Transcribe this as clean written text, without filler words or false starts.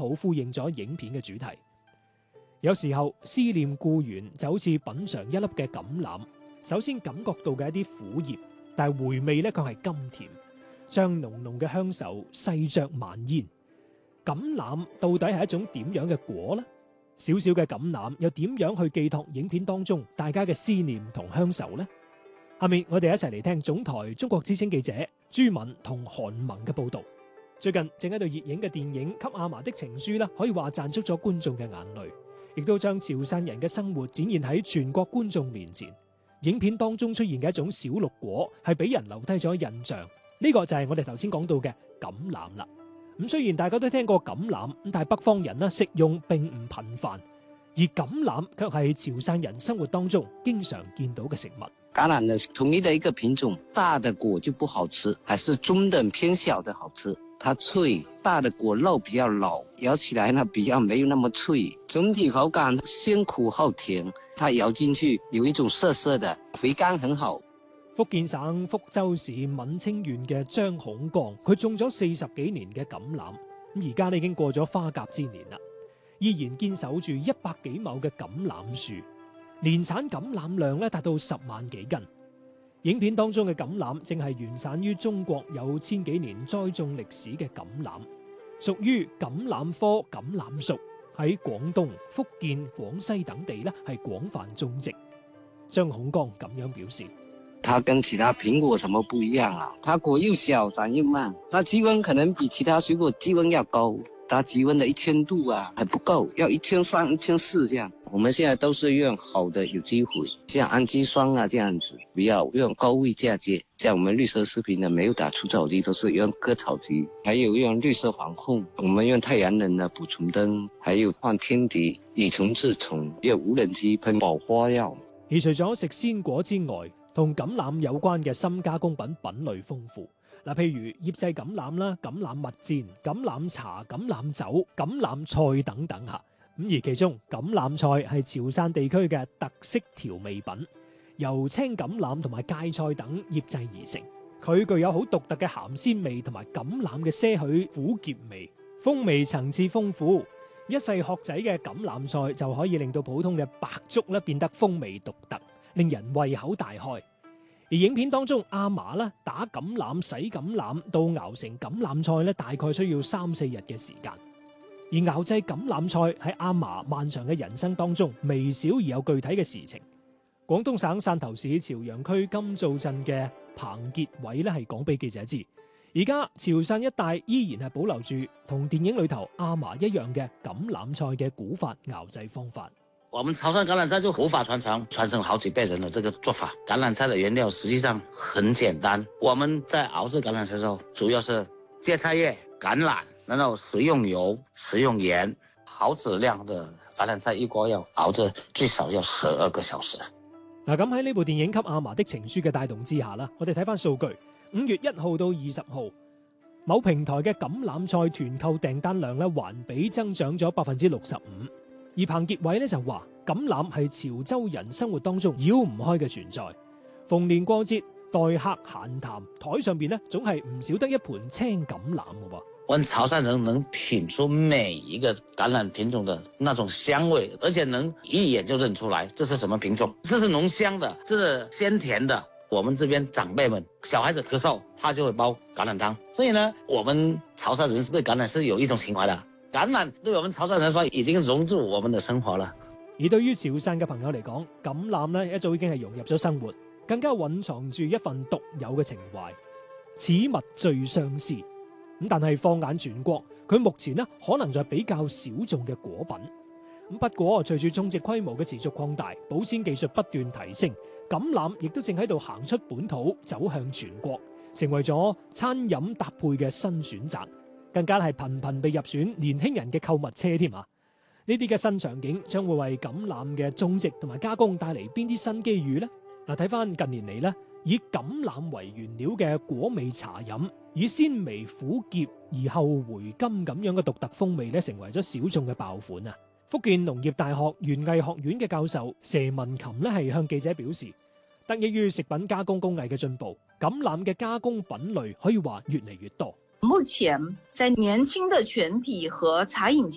好呼應咗影片嘅主題。有時候思念故園就好似品嘗一粒嘅橄欖，首先感覺到嘅一啲苦澀，但係回味咧卻係甘甜，將濃濃嘅鄉愁細嚼慢咽。橄欖到底係一種點樣嘅果呢？小小嘅橄欖又點樣去寄託影片當中大家嘅思念同鄉愁呢？下面我哋一齊嚟聽總台中國之聲記者朱敏同韓萌嘅報道。最近正喺度熱映嘅電影《給阿嫲的情書》咧，可以話賺足咗觀眾嘅眼淚，亦都將潮汕人嘅生活展現喺全國觀眾面前。影片當中出現嘅一種小綠果，係俾人留低咗印象。呢個就係我哋頭先講到嘅橄欖啦。咁雖然大家都聽過橄欖，但係北方人呢食用並唔頻繁，而橄欖卻係潮汕人生活當中經常見到嘅食物。 橄欖呢，統一的一個品種，大的果就不好吃，還是中等偏小的好吃。它脆，大的果肉比較老，咬起來呢比較沒有那麼脆。整體口感先苦後甜，它咬進去有一種澀澀的，回甘很好。 福建省福州市閩清縣嘅張孔剛，佢種咗40幾年嘅橄欖，咁而家已經過咗花甲之年啦，依然堅守住100幾畝嘅橄欖樹，年產橄欖量咧達到10萬幾斤。影片當中嘅橄欖正係原產於中國有1000幾年栽種歷史嘅橄欖，屬於橄欖科橄欖屬，喺廣東、福建、廣西等地咧係廣泛種植。張孔剛咁樣表示： 它跟其他蘋果什麼不一樣啊？它果又小，長又慢，它基溫可能比其他水果基溫要高，它基溫的1000度啊還不夠，要1300、1400這樣。我們現在都是用好的有機肥，像氨基酸啊這樣子，不要用高位嫁接。像我們綠色食品呢，沒有打除草劑，都是用割草劑，還有用綠色防控，我們用太陽能的捕蟲燈，還有放天敵，以蟲治蟲，用無人機噴保花藥。 而除咗食鮮果之外，同橄欖有關嘅深加工品類豐富。嗱，譬如醃製橄欖啦、橄欖蜜餞、橄欖茶、橄欖酒、橄欖菜等等吓。咁而其中橄欖菜係潮汕地區嘅特色調味品，由青橄欖同埋芥菜等醃製而成。佢具有好獨特嘅鹹鮮味同埋橄欖嘅些許苦澀味，風味層次豐富。一細殼仔嘅橄欖菜就可以令到普通嘅白粥咧變得風味獨特，令人胃口大開。而影片當中阿嫲啦打橄欖、洗橄欖到熬成橄欖菜咧，大概需要3-4日嘅時間。而熬製橄欖菜喺阿嫲漫長嘅人生當中微小而有具體嘅事情。廣東省汕頭市潮陽區金灶鎮嘅彭傑偉咧係講俾記者知，而家潮汕一帶依然係保留住同電影裏頭阿嫲一樣嘅橄欖菜嘅古法熬製方法。 我們潮汕橄欖菜就古法傳承好幾輩人的這個做法。橄欖菜的原料實際上很簡單，我們在熬製橄欖菜的時候，主要是芥菜葉、橄欖，然後食用油、食用鹽，好質量的橄欖菜一鍋要熬製最少要12個小時。 嗱，咁喺呢部電影《給阿嫲的情書》嘅帶動之下啦，我哋睇翻數據，5月1號到20號，某平台嘅橄欖菜團購訂單量咧環比增長咗65%。而彭傑偉咧就話，橄欖係潮州人生活當中繞唔開嘅存在。逢年過節，待客閒談，台上邊咧總係唔少得一盤青橄欖嘅噃。 我們潮汕人能品出每一個橄欖品種的那種香味，而且能一眼就認出來這是什麼品種，這是濃香的，這是鮮甜的。我們這邊長輩們，小孩子咳嗽，他就會煲橄欖湯。所以呢，我們潮汕人對橄欖是有一種情懷的。橄欖對我們潮汕人說已經融入我們的生活了。 而對於潮汕嘅朋友嚟講，橄欖呢一早已經係融入咗生活，更加蘊藏住一份獨有嘅情懷。此物最相思。咁但係放眼全國，佢目前呢可能就係比較小眾嘅果品。咁不過隨住種植規模嘅持續擴大，保鮮技術不斷提升，橄欖亦都正喺度行出本土，走向全國，成為咗餐飲搭配嘅新選擇，更加係頻頻被入選年輕人嘅購物車添啊！呢啲嘅新場景將會為橄欖嘅種植同埋加工帶嚟邊啲新機遇呢？嗱，睇翻近年嚟咧，以橄欖為原料嘅果味茶飲，以鮮微苦澀而後回甘咁樣嘅獨特風味咧，成為咗小眾嘅爆款啊！福建農業大學園藝學院嘅教授佘文琴咧係向記者表示，得益於食品加工工藝嘅進步，橄欖嘅加工品類可以話越嚟越多。 目前在年輕的群體和茶飲